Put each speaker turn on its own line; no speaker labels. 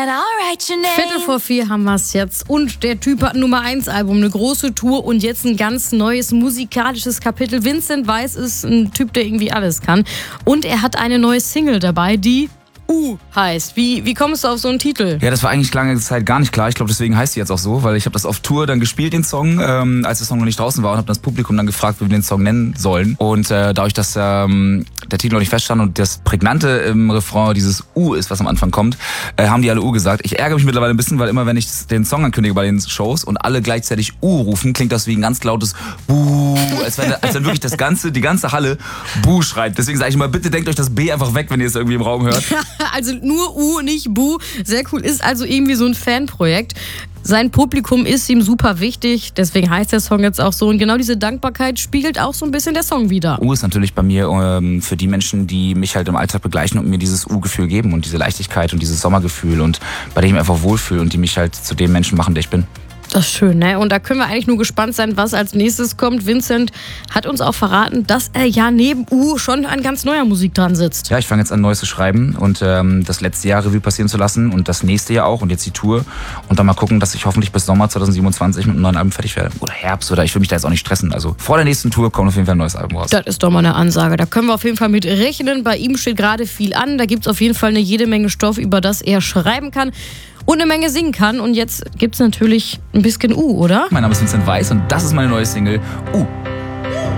3:15 haben wir es jetzt. Und der Typ hat ein Nummer-1-Album, eine große Tour und jetzt ein ganz neues musikalisches Kapitel. Vincent Weiss ist ein Typ, der irgendwie alles kann. Und er hat eine neue Single dabei, die heißt. Wie kommst du auf so einen Titel?
Ja, das war eigentlich lange Zeit gar nicht klar. Ich glaube, deswegen heißt sie jetzt auch so, weil ich habe das auf Tour dann gespielt, den Song, als der Song noch nicht draußen war, und habe das Publikum dann gefragt, wie wir den Song nennen sollen. Und dadurch, dass der Titel noch nicht feststand und das Prägnante im Refrain dieses ist, was am Anfang kommt, haben die alle gesagt. Ich ärgere mich mittlerweile ein bisschen, weil immer, wenn ich den Song ankündige bei den Shows und alle gleichzeitig rufen, klingt das wie ein ganz lautes Buh, als wenn wirklich die ganze Halle Buh schreit. Deswegen sage ich immer, bitte denkt euch das B einfach weg, wenn ihr es irgendwie im Raum hört.
Also nur nicht Bu. Sehr cool. Ist also irgendwie so ein Fanprojekt. Sein Publikum ist ihm super wichtig, deswegen heißt der Song jetzt auch so. Und genau diese Dankbarkeit spiegelt auch so ein bisschen der Song wider.
Ist natürlich bei mir für die Menschen, die mich halt im Alltag begleichen und mir dieses Gefühl geben und diese Leichtigkeit und dieses Sommergefühl und bei dem ich mich einfach wohlfühle und die mich halt zu dem Menschen machen, der ich bin.
Das ist schön, ne? Und da können wir eigentlich nur gespannt sein, was als nächstes kommt. Vincent hat uns auch verraten, dass er ja neben schon an ganz neuer Musik dran sitzt.
Ja, ich fange jetzt an, Neues zu schreiben und das letzte Jahr Revue passieren zu lassen und das nächste Jahr auch und jetzt die Tour und dann mal gucken, dass ich hoffentlich bis Sommer 2027 mit einem neuen Album fertig werde. Oder Herbst, oder ich will mich da jetzt auch nicht stressen. Also vor der nächsten Tour kommt auf jeden Fall ein neues Album raus.
Das ist doch mal eine Ansage. Da können wir auf jeden Fall mit rechnen. Bei ihm steht gerade viel an. Da gibt es auf jeden Fall jede Menge Stoff, über das er schreiben kann. Und eine Menge singen kann. Und jetzt gibt's natürlich ein bisschen oder?
Mein Name ist Vincent Weiss und das ist meine neue Single